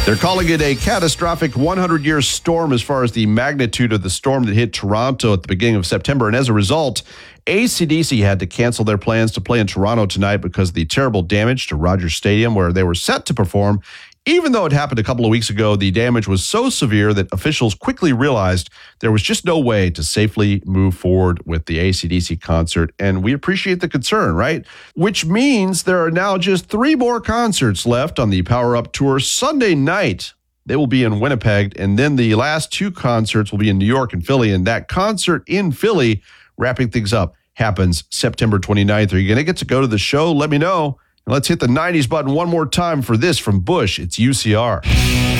They're calling it a catastrophic 100-year storm as far as the magnitude of the storm that hit Toronto at the beginning of September. And as a result, AC/DC had to cancel their plans to play in Toronto tonight because of the terrible damage to Rogers Stadium, where they were set to perform. Even though it happened a couple of weeks ago, the damage was so severe that officials quickly realized there was just no way to safely move forward with the AC/DC concert. And we appreciate the concern, right? Which means there are now just 3 more concerts left on the Power Up Tour. Sunday night, they will be in Winnipeg. And then the last 2 concerts will be in New York and Philly. And that concert in Philly, wrapping things up, happens September 29th. Are you going to get to go to the show? Let me know. Let's hit the 90s button one more time for this from Bush. It's UCR.